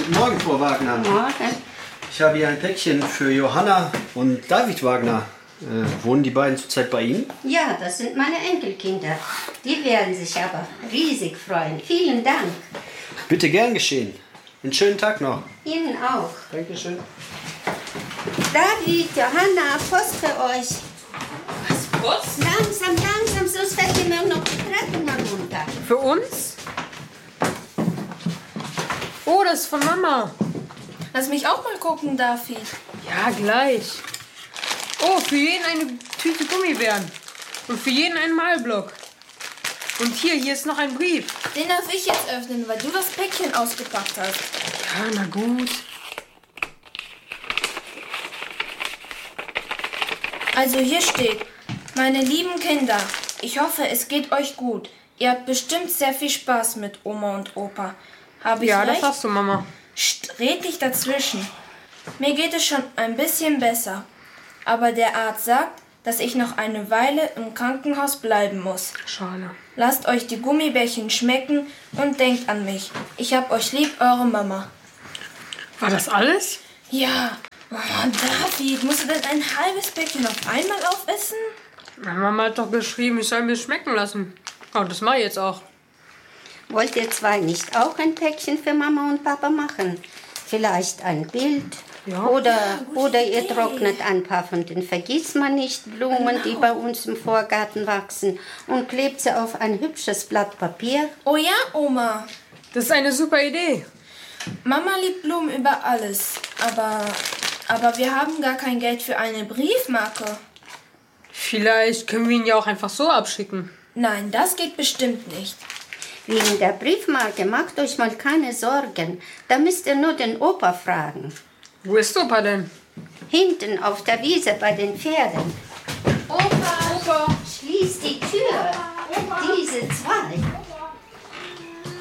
Guten Morgen, Frau Wagner. Morgen. Ich habe hier ein Päckchen für Johanna und David Wagner. Wohnen die beiden zurzeit bei Ihnen? Ja, das sind meine Enkelkinder. Die werden sich aber riesig freuen. Vielen Dank. Bitte gern geschehen. Einen schönen Tag noch. Ihnen auch. Dankeschön. David, Johanna, Post für euch. Was, Post? Langsam, sonst fällt ihr mir noch die Treppen herunter. Für uns? Oh, das ist von Mama. Lass mich auch mal gucken, David. Ja, gleich. Oh, für jeden eine Tüte Gummibären. Und für jeden einen Malblock. Und hier ist noch ein Brief. Den darf ich jetzt öffnen, weil du das Päckchen ausgepackt hast. Ja, na gut. Also hier steht: Meine lieben Kinder, ich hoffe, es geht euch gut. Ihr habt bestimmt sehr viel Spaß mit Oma und Opa. Habe ich Ja, recht? das hast du, Mama. Psst, red nicht dazwischen. Mir geht es schon ein bisschen besser. Aber der Arzt sagt, dass ich noch eine Weile im Krankenhaus bleiben muss. Schade. Lasst euch die Gummibärchen schmecken und denkt an mich. Ich hab euch lieb, eure Mama. War das alles? Ja. Oh, David, musst du denn ein halbes Päckchen auf einmal aufessen? Meine Mama hat doch geschrieben, ich soll mir schmecken lassen. Oh, das mache ich jetzt auch. Wollt ihr zwei nicht auch ein Päckchen für Mama und Papa machen? Vielleicht ein Bild? Ja. Oder ihr trocknet ein paar von den Vergissmeinnicht-Blumen, die bei uns im Vorgarten wachsen, und klebt sie auf ein hübsches Blatt Papier. Oh ja, Oma. Das ist eine super Idee. Mama liebt Blumen über alles. Aber wir haben gar kein Geld für eine Briefmarke. Vielleicht können wir ihn ja auch einfach so abschicken. Nein, das geht bestimmt nicht. Wegen der Briefmarke macht euch mal keine Sorgen. Da müsst ihr nur den Opa fragen. Wo ist Opa denn? Hinten auf der Wiese bei den Pferden. Opa! Schließ die